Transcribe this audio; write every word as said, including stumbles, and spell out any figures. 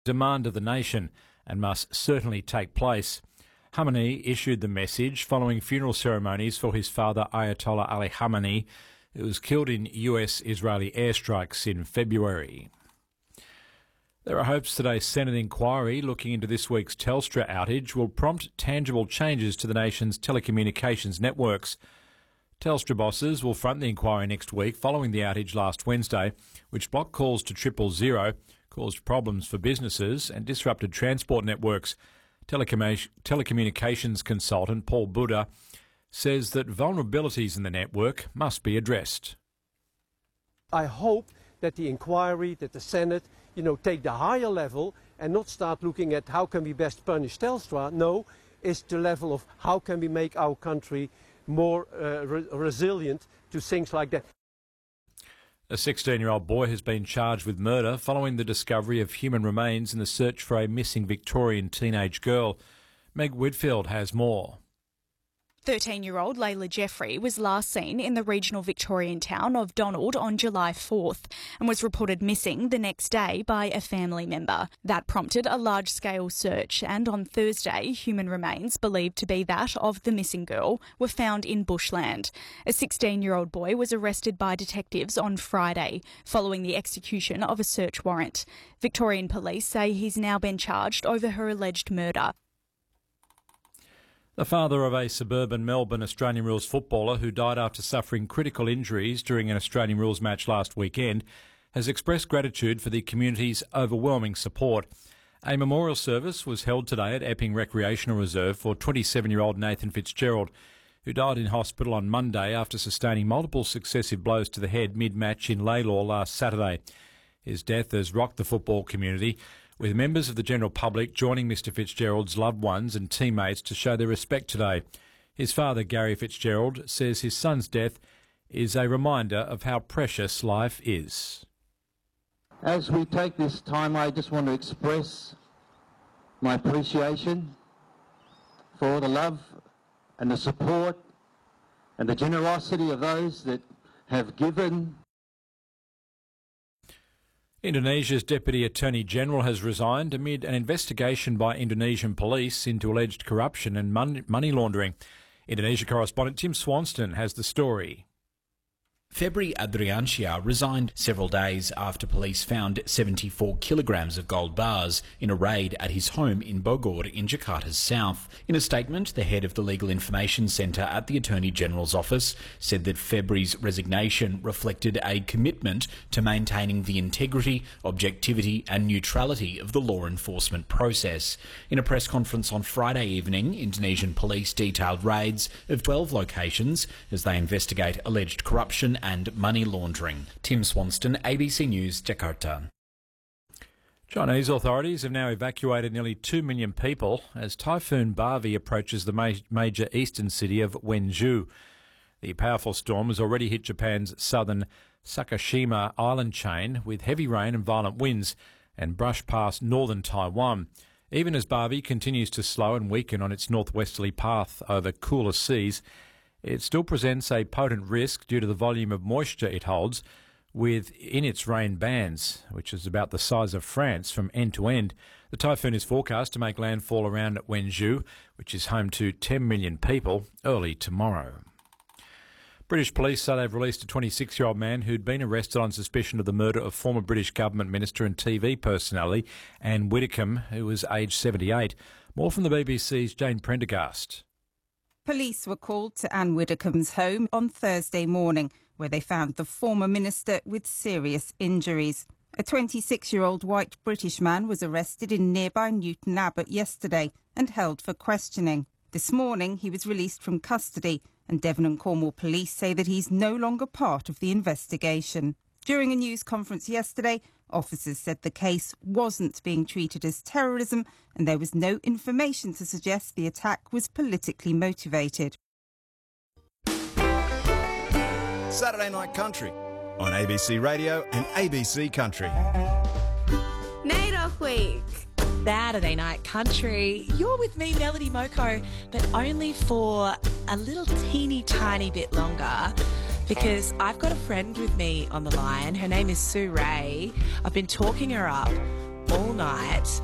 demand of the nation and must certainly take place. Khamenei issued the message following funeral ceremonies for his father Ayatollah Ali Khamenei, who was killed in U S-Israeli airstrikes in February. There are hopes today's Senate inquiry looking into this week's Telstra outage will prompt tangible changes to the nation's telecommunications networks. Telstra bosses will front the inquiry next week following the outage last Wednesday, which blocked calls to triple zero, caused problems for businesses and disrupted transport networks. Telecommu- telecommunications consultant Paul Buddha says that vulnerabilities in the network must be addressed. I hope that the inquiry, that the Senate, you know, take the higher level and not start looking at how can we best punish Telstra. No, it's the level of how can we make our country more uh, re- resilient to things like that. A sixteen-year-old boy has been charged with murder following the discovery of human remains in the search for a missing Victorian teenage girl. Meg Whitfield has more. thirteen-year-old Layla Jeffrey was last seen in the regional Victorian town of Donald on July fourth and was reported missing the next day by a family member. That prompted a large-scale search, and on Thursday, human remains believed to be that of the missing girl were found in bushland. A sixteen-year-old boy was arrested by detectives on Friday following the execution of a search warrant. Victorian police say he's now been charged over her alleged murder. The father of a suburban Melbourne Australian rules footballer who died after suffering critical injuries during an Australian rules match last weekend has expressed gratitude for the community's overwhelming support. A memorial service was held today at Epping Recreational Reserve for twenty-seven-year-old Nathan Fitzgerald, who died in hospital on Monday after sustaining multiple successive blows to the head mid-match in Laylaw last Saturday. His death has rocked the football community, with members of the general public joining Mr Fitzgerald's loved ones and teammates to show their respect today. His father, Gary Fitzgerald, says his son's death is a reminder of how precious life is. As we take this time, I just want to express my appreciation for the love and the support and the generosity of those that have given. Indonesia's Deputy Attorney General has resigned amid an investigation by Indonesian police into alleged corruption and mon- money laundering. Indonesia correspondent Tim Swanston has the story. Febri Adriansyah resigned several days after police found seventy-four kilograms of gold bars in a raid at his home in Bogor in Jakarta's south. In a statement, the head of the Legal Information Centre at the Attorney General's office said that Febri's resignation reflected a commitment to maintaining the integrity, objectivity and neutrality of the law enforcement process. In a press conference on Friday evening, Indonesian police detailed raids of twelve locations as they investigate alleged corruption and money laundering. Tim Swanston, A B C News, Jakarta. Chinese authorities have now evacuated nearly two million people as Typhoon Bavi approaches the ma- major eastern city of Wenzhou. The powerful storm has already hit Japan's southern Sakashima island chain with heavy rain and violent winds and brushed past northern Taiwan. Even as Bavi continues to slow and weaken on its northwesterly path over cooler seas, it still presents a potent risk due to the volume of moisture it holds within its rain bands, which is about the size of France from end to end. The typhoon is forecast to make landfall around Wenzhou, which is home to ten million people, early tomorrow. British police say they've released a twenty-six-year-old man who'd been arrested on suspicion of the murder of former British government minister and T V personality Anne Widdecombe, who was aged seventy-eight. More from the B B C's Jane Prendergast. Police were called to Anne Widdecombe's home on Thursday morning, where they found the former minister with serious injuries. A twenty-six-year-old white British man was arrested in nearby Newton Abbot yesterday and held for questioning. This morning, he was released from custody, and Devon and Cornwall police say that he's no longer part of the investigation. During a news conference yesterday, officers said the case wasn't being treated as terrorism and there was no information to suggest the attack was politically motivated. Saturday Night Country on A B C Radio and A B C Country. Native Week. Saturday Night Country. You're with me, Melody Moko, but only for a little teeny tiny bit longer, because I've got a friend with me on the line. Her name is Sue Ray. I've been talking her up all night.